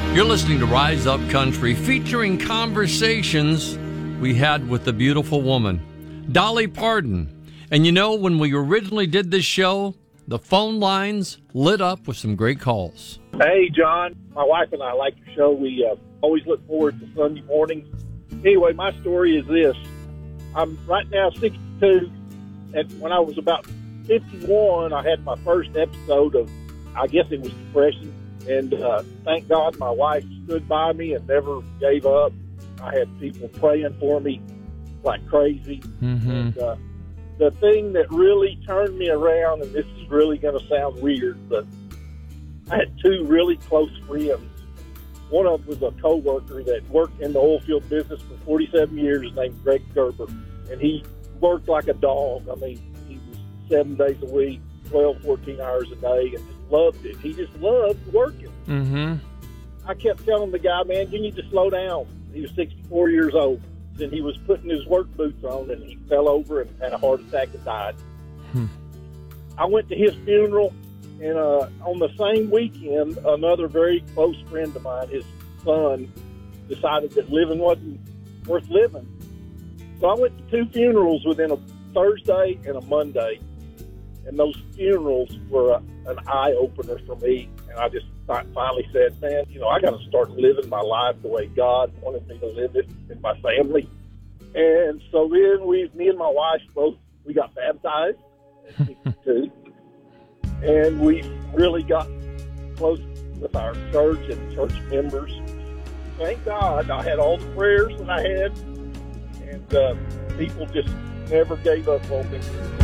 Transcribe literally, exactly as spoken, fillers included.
You're listening to Rise Up Country, featuring conversations we had with the beautiful woman, Dolly Parton. And you know, when we originally did this show, the phone lines lit up with some great calls. Hey, John. My wife and I like your show. We uh, always look forward to Sunday mornings. Anyway, my story is this. I'm right now sixty-two, and when I was about fifty-one, I had my first episode of, I guess it was depression. And uh, thank God my wife stood by me and never gave up. I had people praying for me like crazy. Mm-hmm. And uh, the thing that really turned me around, and this is really going to sound weird, but I had two really close friends. One of them was a coworker that worked in the oil field business for forty-seven years named Greg Gerber. And he worked like a dog. I mean, he was seven days a week, twelve, fourteen hours a day, and just loved it. He just loved working. Mm-hmm. I kept telling the guy, man, you need to slow down. He was sixty-four years old. And he was putting his work boots on, and he fell over and had a heart attack and died. Hmm. I went to his funeral, and uh, on the same weekend, another very close friend of mine, his son, decided that living wasn't worth living. So I went to two funerals within a Thursday and a Monday. And those funerals were a, an eye-opener for me. And I just finally said, man, you know, I got to start living my life the way God wanted me to live it in my family. And so then we, me and my wife both, we got baptized at sixty-two. And we really got close with our church and church members. Thank God I had all the prayers that I had. And uh, people just never gave up on me.